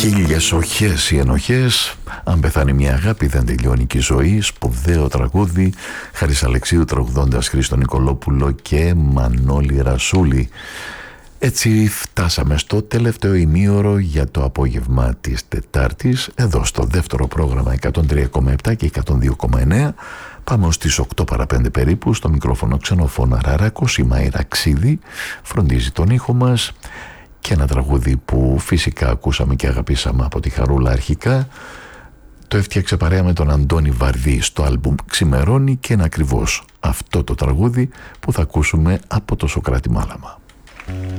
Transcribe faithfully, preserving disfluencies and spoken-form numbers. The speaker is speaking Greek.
Χίλιες οχές οι ενοχές, αν πεθάνει μια αγάπη δεν τελειώνει και η ζωή. Σπουδαίο τραγούδι, Χαρίς Αλεξίου τραγουδώντας Χρήστο Νικολόπουλο και Μανώλη Ρασούλη. Έτσι φτάσαμε στο τελευταίο ημίωρο για το απόγευμα της Τετάρτης, εδώ στο δεύτερο πρόγραμμα εκατόν τρία κόμμα επτά και εκατόν δύο κόμμα εννέα. Πάμε ως τις οκτώ παρά πέντε περίπου. Στο μικρόφωνο Ξενοφώνα Ραράκος, η Μαΐρα Ξίδη φροντίζει τον ήχο μας. Και ένα τραγούδι που φυσικά ακούσαμε και αγαπήσαμε από τη Χαρούλα αρχικά, το έφτιαξε παρέα με τον Αντώνη Βαρδί στο άλμπουμ Ξημερώνει, και είναι ακριβώς αυτό το τραγούδι που θα ακούσουμε από το Σωκράτη Μάλαμα.